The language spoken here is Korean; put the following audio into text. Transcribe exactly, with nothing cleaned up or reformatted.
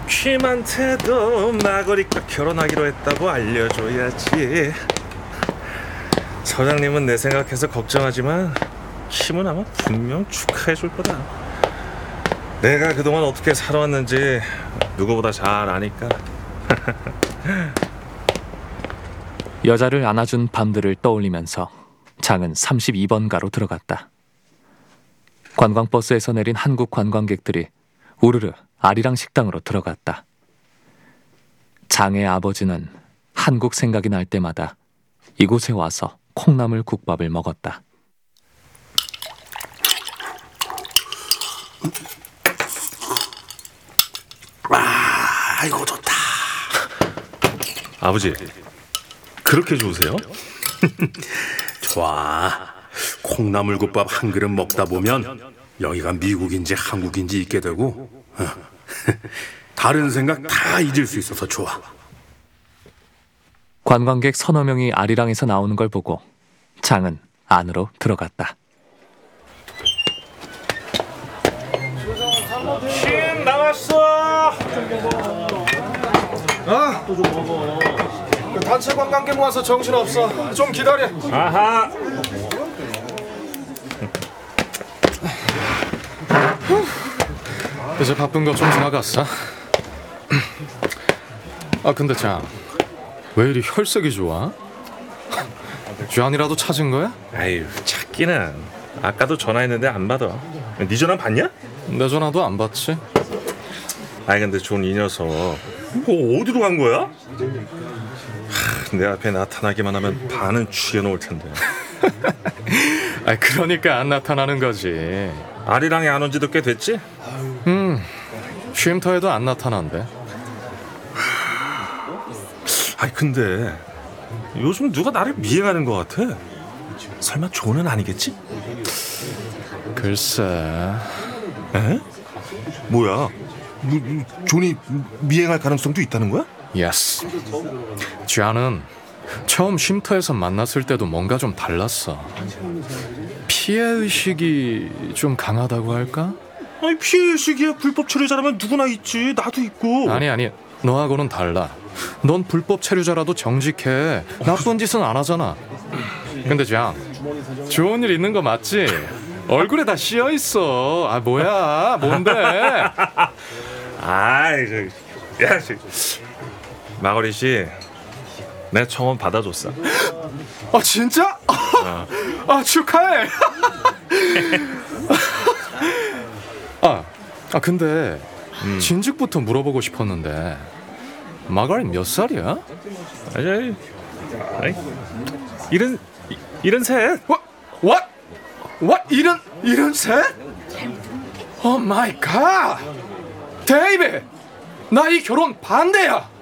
킴한테도 마거리과 결혼하기로 했다고 알려줘야지. 서장님은 내 생각해서 걱정하지만 킴은 아마 분명 축하해줄 거다. 내가 그동안 어떻게 살아왔는지 누구보다 잘 아니까. 여자를 안아준 밤들을 떠올리면서 장은 삼십이 번가로 들어갔다. 관광버스에서 내린 한국 관광객들이 우르르 아리랑 식당으로 들어갔다. 장의 아버지는 한국 생각이 날 때마다 이곳에 와서 콩나물 국밥을 먹었다. 아, 이거 좋다. 아버지, 그렇게 좋으세요? 좋아. 콩나물국밥 한 그릇 먹다 보면 여기가 미국인지 한국인지 잊게 되고 어. 다른 생각 다 잊을 수 있어서 좋아. 관광객 서너 명이 아리랑에서 나오는 걸 보고 장은 안으로 들어갔다. 킴 나왔어. 아, 단체 관광객 모아서 정신없어. 좀 기다려. 아하. 이제 바쁜 거 좀 지나갔어. 아 근데 장, 왜 이리 혈색이 좋아? 쥐안이라도 찾은 거야? 아유, 찾기는. 아까도 전화했는데 안 받아. 네 전화 받냐? 내 전화도 안 받지. 아니 근데 존 이 녀석 뭐 어디로 간 거야? 하, 내 앞에 나타나기만 하면 반은 죽여놓을 텐데. 아 그러니까 안 나타나는 거지. 아리랑에 안 온 지도 꽤 됐지? 음, 쉼터에도 안 나타난대. 아니 근데 요즘 누가 나를 미행하는 것 같아. 설마 존은 아니겠지? 글쎄. 에? 뭐야? 뭐, 존이 미행할 가능성도 있다는 거야? 예스. 쥐안은 처음 쉼터에서 만났을 때도 뭔가 좀 달랐어. 피해의식이 좀 강하다고 할까? 아니 피해의식이야. 불법 체류자라면 누구나 있지. 나도 있고. 아니 아니, 너하고는 달라. 넌 불법 체류자라도 정직해. 나쁜 짓은 안 하잖아. 근데 장, 좋은 일 있는 거 맞지? 얼굴에 다 씌어 있어. 아 뭐야? 뭔데? 아이 저, 야, 저, 마거리 씨, 내 청혼 받아줬어. 아 진짜? 어. 아 축하해. 아, 아 근데 음. 진즉부터 물어보고 싶었는데 마가리 몇 살이야? 아이, 아이, 일은 일은 셋. 와, what? what? 이런 이런 셋? 오 마이 갓. 데이비, 나 이 결혼 반대야.